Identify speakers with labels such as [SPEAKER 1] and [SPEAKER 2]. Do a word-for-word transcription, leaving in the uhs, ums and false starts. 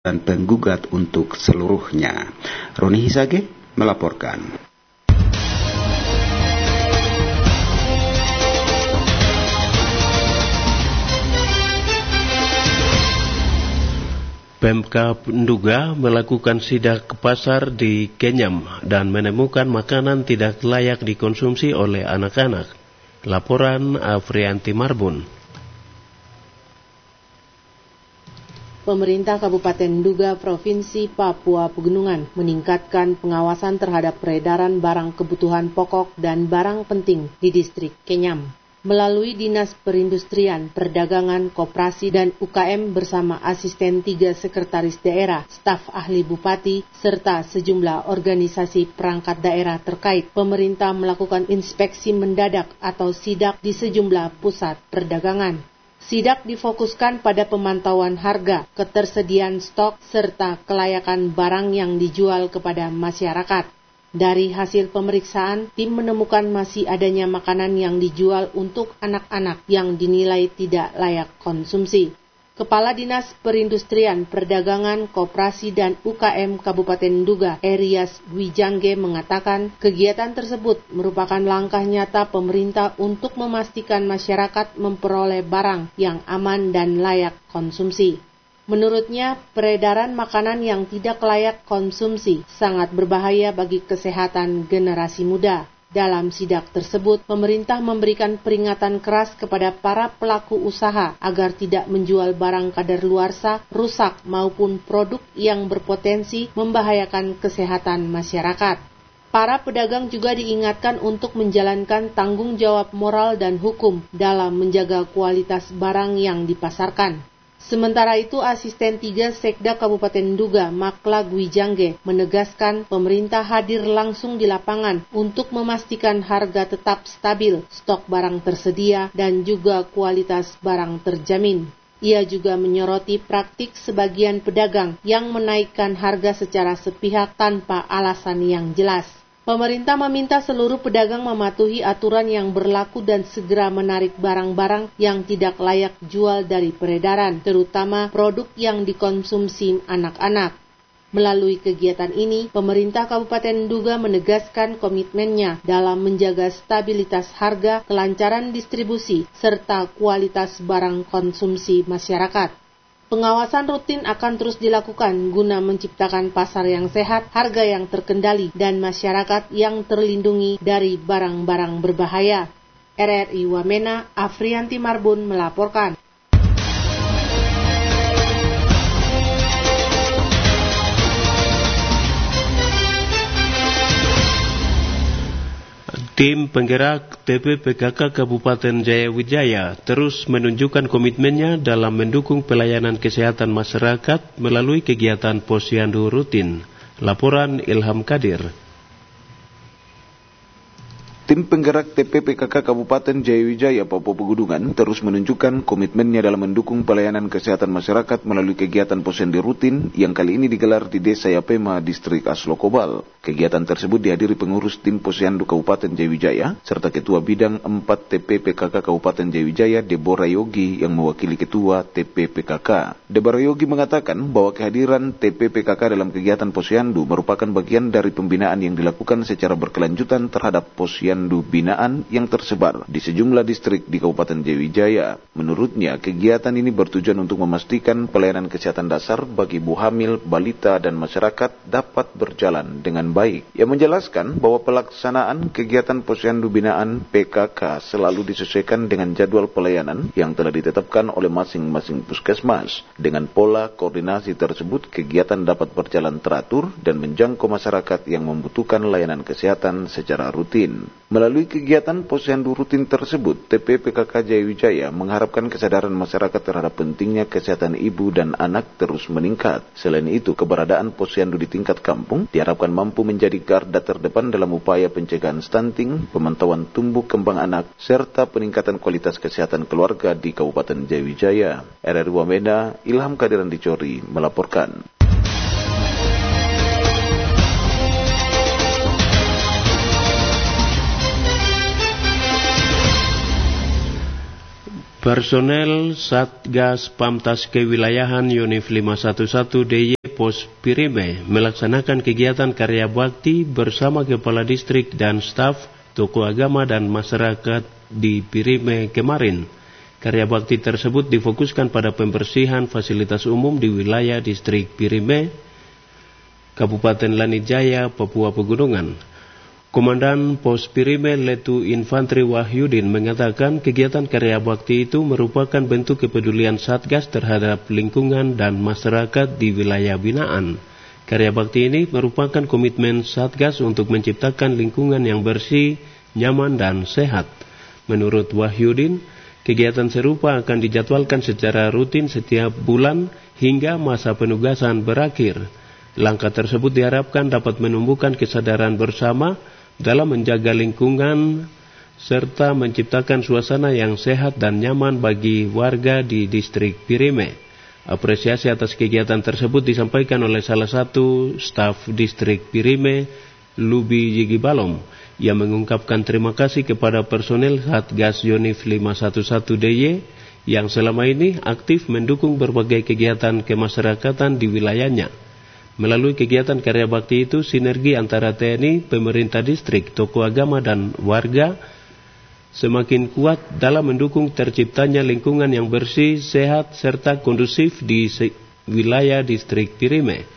[SPEAKER 1] dan penggugat untuk seluruhnya. Roni Hisage melaporkan.
[SPEAKER 2] Pemkab Nduga melakukan sidak ke pasar di Kenyam dan menemukan makanan tidak layak dikonsumsi oleh anak-anak. Laporan Afrianti Marbun.
[SPEAKER 3] Pemerintah Kabupaten Nduga Provinsi Papua Pegunungan meningkatkan pengawasan terhadap peredaran barang kebutuhan pokok dan barang penting di distrik Kenyam. Melalui Dinas Perindustrian, Perdagangan, Koperasi, dan U K M bersama asisten tiga sekretaris daerah, staf ahli bupati, serta sejumlah organisasi perangkat daerah terkait, pemerintah melakukan inspeksi mendadak atau sidak di sejumlah pusat perdagangan. Sidak difokuskan pada pemantauan harga, ketersediaan stok, serta kelayakan barang yang dijual kepada masyarakat. Dari hasil pemeriksaan, tim menemukan masih adanya makanan yang dijual untuk anak-anak yang dinilai tidak layak konsumsi. Kepala Dinas Perindustrian, Perdagangan, Koperasi, dan U K M Kabupaten Nduga, Erias Wijangge mengatakan kegiatan tersebut merupakan langkah nyata pemerintah untuk memastikan masyarakat memperoleh barang yang aman dan layak konsumsi. Menurutnya, peredaran makanan yang tidak layak konsumsi sangat berbahaya bagi kesehatan generasi muda. Dalam sidak tersebut, pemerintah memberikan peringatan keras kepada para pelaku usaha agar tidak menjual barang kadaluarsa, rusak maupun produk yang berpotensi membahayakan kesehatan masyarakat. Para pedagang juga diingatkan untuk menjalankan tanggung jawab moral dan hukum dalam menjaga kualitas barang yang dipasarkan. Sementara itu, Asisten tiga Sekda Kabupaten Nduga, Makla Wijangge, menegaskan pemerintah hadir langsung di lapangan untuk memastikan harga tetap stabil, stok barang tersedia, dan juga kualitas barang terjamin. Ia juga menyoroti praktik sebagian pedagang yang menaikkan harga secara sepihak tanpa alasan yang jelas. Pemerintah meminta seluruh pedagang mematuhi aturan yang berlaku dan segera menarik barang-barang yang tidak layak jual dari peredaran, terutama produk yang dikonsumsi anak-anak. Melalui kegiatan ini, pemerintah Kabupaten Nduga menegaskan komitmennya dalam menjaga stabilitas harga, kelancaran distribusi, serta kualitas barang konsumsi masyarakat. Pengawasan rutin akan terus dilakukan guna menciptakan pasar yang sehat, harga yang terkendali, dan masyarakat yang terlindungi dari barang-barang berbahaya. R R I Wamena, Afrianti Marbun melaporkan.
[SPEAKER 2] Tim penggerak T P P K K Kabupaten Jayawijaya terus menunjukkan komitmennya dalam mendukung pelayanan kesehatan masyarakat melalui kegiatan posyandu rutin. Laporan Ilham Kadir.
[SPEAKER 4] Tim penggerak T P P K K Kabupaten Jayawijaya Papua Pegunungan terus menunjukkan komitmennya dalam mendukung pelayanan kesehatan masyarakat melalui kegiatan posyandu rutin yang kali ini digelar di Desa Yapema, Distrik Aslokobal. Kegiatan tersebut dihadiri pengurus tim posyandu Kabupaten Jayawijaya serta Ketua Bidang empat T P P K K Kabupaten Jayawijaya Deborah Yogi yang mewakili Ketua T P P K K. Deborah Yogi mengatakan bahwa kehadiran T P P K K dalam kegiatan posyandu merupakan bagian dari pembinaan yang dilakukan secara berkelanjutan terhadap posyandu binaan yang tersebar di sejumlah distrik di Kabupaten Jayawijaya. Menurutnya, kegiatan ini bertujuan untuk memastikan pelayanan kesehatan dasar bagi ibu hamil, balita, dan masyarakat dapat berjalan dengan baik. Ia menjelaskan bahwa pelaksanaan kegiatan posyandu binaan P K K selalu disesuaikan dengan jadwal pelayanan yang telah ditetapkan oleh masing-masing puskesmas. Dengan pola koordinasi tersebut, kegiatan dapat berjalan teratur dan menjangkau masyarakat yang membutuhkan layanan kesehatan secara rutin. Melalui kegiatan posyandu rutin tersebut, T P P K K Jayawijaya mengharapkan kesadaran masyarakat terhadap pentingnya kesehatan ibu dan anak terus meningkat. Selain itu, keberadaan posyandu di tingkat kampung diharapkan mampu menjadi garda terdepan dalam upaya pencegahan stunting, pemantauan tumbuh kembang anak, serta peningkatan kualitas kesehatan keluarga di Kabupaten Jayawijaya. R R I Wamena, Ilham Kadiran Dicori melaporkan.
[SPEAKER 2] Personel Satgas Pamtas Kewilayahan Yonif lima satu satu D Y Pos Pirime melaksanakan kegiatan karya bakti bersama Kepala Distrik dan staf, tokoh agama dan masyarakat di Pirime kemarin. Karya bakti tersebut difokuskan pada pembersihan fasilitas umum di wilayah Distrik Pirime, Kabupaten Lanit Jaya, Papua Pegunungan. Komandan Pos Pirime Letu Infantri Wahyudin mengatakan kegiatan karya bakti itu merupakan bentuk kepedulian Satgas terhadap lingkungan dan masyarakat di wilayah binaan. Karya bakti ini merupakan komitmen Satgas untuk menciptakan lingkungan yang bersih, nyaman dan sehat. Menurut Wahyudin, kegiatan serupa akan dijadwalkan secara rutin setiap bulan hingga masa penugasan berakhir. Langkah tersebut diharapkan dapat menumbuhkan kesadaran bersama dalam menjaga lingkungan serta menciptakan suasana yang sehat dan nyaman bagi warga di Distrik Pirime. Apresiasi atas kegiatan tersebut disampaikan oleh salah satu staf Distrik Pirime, Lubi Yigibalom, yang mengungkapkan terima kasih kepada personel Satgas Yonif lima satu satu D Y yang selama ini aktif mendukung berbagai kegiatan kemasyarakatan di wilayahnya. Melalui kegiatan karya bakti itu, sinergi antara T N I, pemerintah distrik, tokoh agama, dan warga semakin kuat dalam mendukung terciptanya lingkungan yang bersih, sehat, serta kondusif di wilayah Distrik Pirime.